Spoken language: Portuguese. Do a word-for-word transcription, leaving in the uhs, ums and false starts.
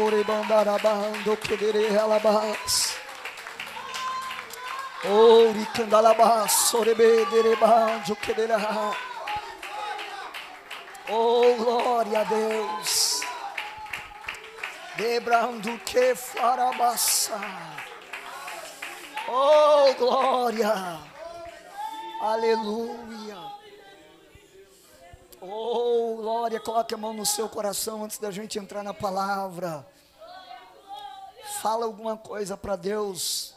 sore bandarabando kedere alabas. Ori candalabas sore bederebando kedere. Oh, glória a Deus. Debrando que farabassa. Oh, glória. Aleluia. Oh, glória. Coloque a mão no seu coração antes da gente entrar na palavra. Fala alguma coisa para Deus.